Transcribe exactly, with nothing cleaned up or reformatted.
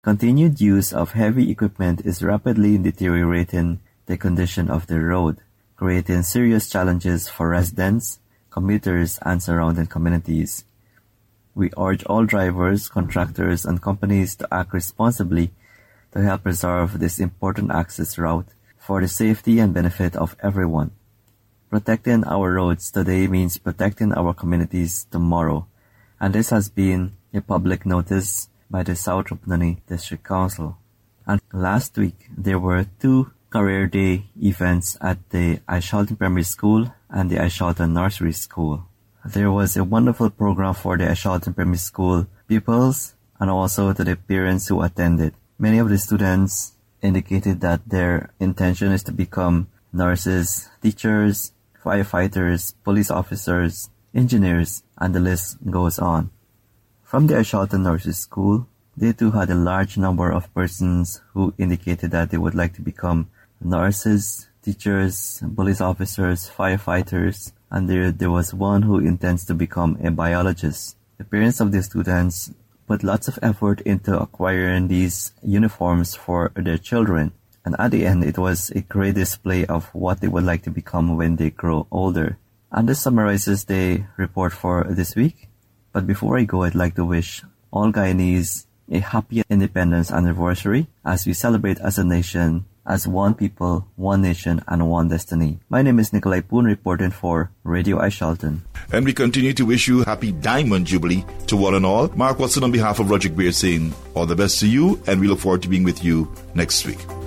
Continued use of heavy equipment is rapidly deteriorating the condition of the road, creating serious challenges for residents, commuters, and surrounding communities. We urge all drivers, contractors, and companies to act responsibly to help preserve this important access route for the safety and benefit of everyone. Protecting our roads today means protecting our communities tomorrow, and this has been a public notice by the South Rupnani District Council. And last week, there were two Career Day events at the Aishalton Primary School and the Aishalton Nursery School. There was a wonderful program for the Aishalton Primary School pupils and also to the parents who attended. Many of the students indicated that their intention is to become nurses, teachers, firefighters, police officers, engineers, and the list goes on. From the Aishalton Nursery School, they too had a large number of persons who indicated that they would like to become nurses, teachers, police officers, firefighters, and there, there was one who intends to become a biologist. The parents of the students put lots of effort into acquiring these uniforms for their children, and at the end it was a great display of what they would like to become when they grow older. And this summarizes the report for this week. But before I go, I'd like to wish all Guyanese a happy independence anniversary as we celebrate as a nation, as one people, one nation, and one destiny. My name is Nikolai Poon, reporting for Radio Aishalton. And we continue to wish you happy Diamond Jubilee to one and all. Mark Watson on behalf of Roger Beer saying all the best to you, and we look forward to being with you next week.